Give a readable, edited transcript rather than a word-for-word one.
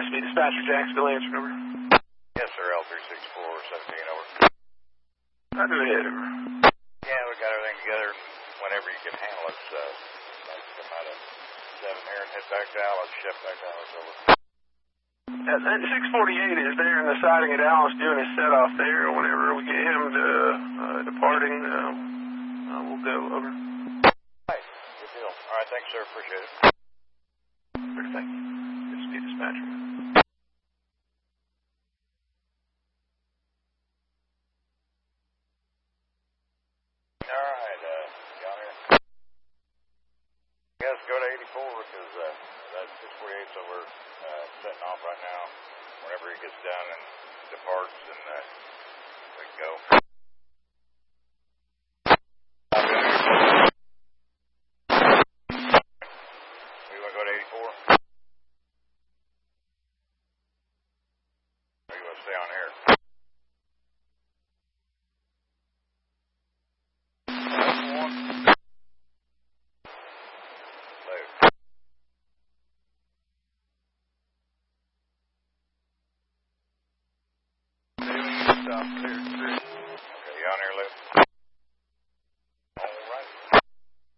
This be dispatcher Jacksonville, answer number. Yes, sir, L364-17, over. Roger ahead, over. Yeah, we got everything together whenever you can handle it. Let's come out of 7 here and head back to Dallas, shift back to Dallas, over. 648 is there in the siding at Dallas doing his set-off there. Whenever we get him to departing, we'll go, over. Hey, good deal. All right, thanks, sir. Appreciate it. Good, thank you. This be dispatcher. All right, John here. Guys, go to 84 because that 648's over setting off right now. Whenever he gets done and departs, and we can go. We want to go to 84? Or you want to stay on here? Stop, clear. Okay, you on here, Lou?